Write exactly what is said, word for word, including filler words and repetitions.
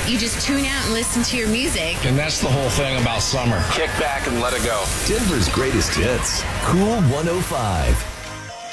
You just tune out and listen to your music. And that's the whole thing about summer. Kick back and let it go. Denver's greatest hits. Cool one oh five.